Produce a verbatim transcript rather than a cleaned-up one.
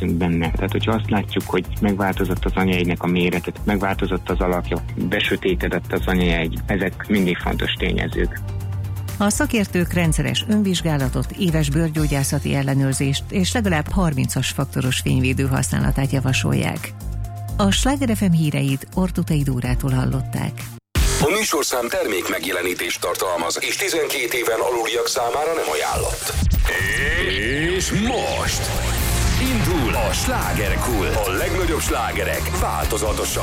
leszünk benne. Tehát, hogyha azt látjuk, hogy megváltozott az anyajegynek a méretet, megváltozott az alakja, besötétedett az anyajegy, ezek mindig fontos tényezők. A szakértők rendszeres önvizsgálatot, éves bőrgyógyászati ellenőrzést és legalább harmincas faktoros fényvédő használatát javasolják. A Sláger ef em híreit Ortutei Dórától hallották. A műsorszám termék megjelenítést tartalmaz, és tizenkét éven aluliak számára nem ajánlott. És most indul a Slágerkult. A legnagyobb slágerek változatosan